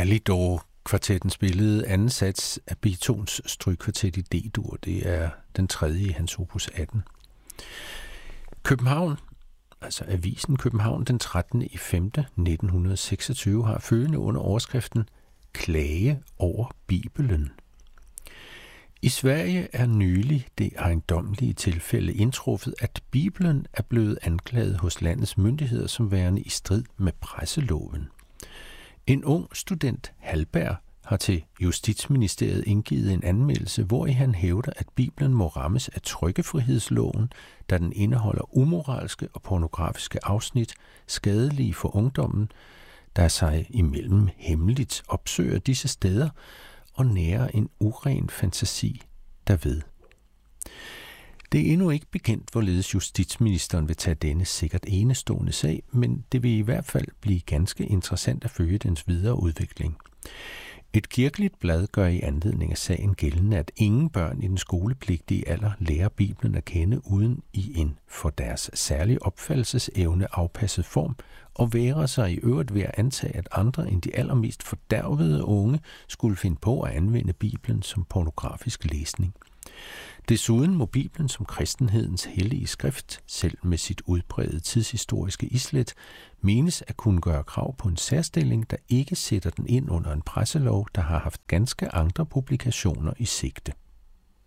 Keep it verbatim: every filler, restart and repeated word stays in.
Kalidor-kvartetten spillede anden sats af Beethovens strygkvartet i D-dur. Det er den tredje i hans opus atten. København, altså avisen København, den trettende femte nitten seksogtyve, har følgende under overskriften Klage over Bibelen. I Sverige er nylig det ejendommelige tilfælde indtruffet, at Bibelen er blevet anklaget hos landets myndigheder som værende i strid med presseloven. En ung student, Hallberg, har til Justitsministeriet indgivet en anmeldelse, hvori han hævder, at Bibelen må rammes af trykkefrihedsloven, da den indeholder umoralske og pornografiske afsnit, skadelige for ungdommen, der sig imellem hemmeligt opsøger disse steder og nærer en uren fantasi derved. Det er endnu ikke bekendt, hvorledes justitsministeren vil tage denne sikkert enestående sag, men det vil i hvert fald blive ganske interessant at følge dens videre udvikling. Et kirkeligt blad gør i anledning af sagen gældende, at ingen børn i den skolepligtige alder lærer Bibelen at kende uden i en for deres særlige opfattelsesevne afpasset form, og værer sig i øvrigt ved at antage, at andre end de allermest fordærvede unge skulle finde på at anvende Bibelen som pornografisk læsning. Desuden må Bibelen som kristenhedens hellige skrift, selv med sit udbredte tidshistoriske islet, menes at kunne gøre krav på en særstilling, der ikke sætter den ind under en presselov, der har haft ganske andre publikationer i sigte.